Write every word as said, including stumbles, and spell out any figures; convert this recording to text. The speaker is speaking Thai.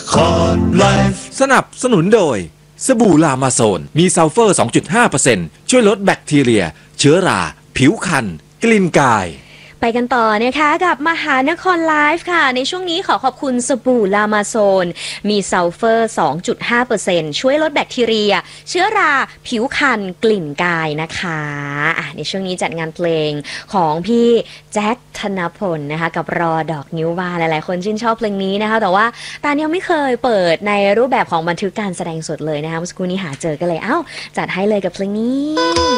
ครไลฟ์สนับสนุนโดยสบู่ลามาโซนมีซัลเฟอร์ สองจุดห้าเปอร์เซ็นต์ ช่วยลดแบคทีเรียเชื้อราผิวคันกลิ่นกายไปกันต่อนะคะกับมหานครไลฟ์ค่ะในช่วงนี้ขอขอบคุณสบู่ลามาโซนมีซัลเฟอร์ สองจุดห้าเปอร์เซ็นต์ ช่วยลดแบคทีเรียเชื้อราผิวคันกลิ่นกายนะคะอ่ะในช่วงนี้จัดงานเพลงของพี่แจ็คธนพลนะคะกับรอดอกนิ้ววาหลายๆคนชื่นชอบเพลงนี้นะคะแต่ว่าตายังไม่เคยเปิดในรูปแบบของบันทึกการแสดงสดเลยนะคะเมื่อสักครู่นี้หาเจอกันเลยเอ้าจัดให้เลยกับเพลงนี้